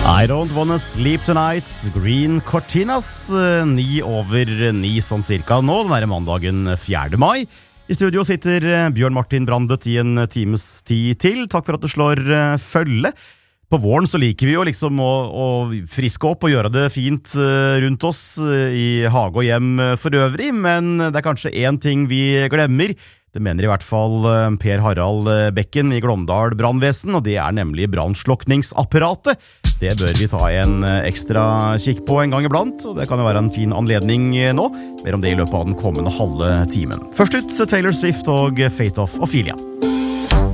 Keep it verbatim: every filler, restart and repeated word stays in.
I don't wanna sleep tonight, Green Cortinas, ni over ni sånn cirka nå, den er mandagen fjerde mai. I studio sitter Bjørn Martin Brandet i en times tid til. Takk for at du slår følge. På våren så liker vi jo liksom å, å friske opp og gjøre det fint rundt oss i hage og hjem for øvrig, men det er kanskje en ting vi glemmer. Det mener i hvert fall Per Harald Bekken i Glåmdal Brandvesen, og det er nemlig brannslukningsapparatet. Det bør vi ta en ekstra kikk på en gang iblant, og det kan jo være en fin anledning nå. Mer om det i løpet av den kommende halve timen. Først ut Taylor Swift og Fate of Ophelia.